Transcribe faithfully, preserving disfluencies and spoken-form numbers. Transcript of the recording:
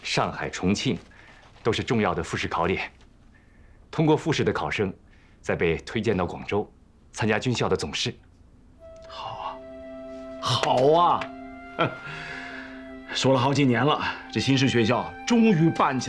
上海、重庆都是重要的复试考点。通过复试的考生，再被推荐到广州，参加军校的总试。 好啊，好啊！说了好几年了，这新式学校终于办起来。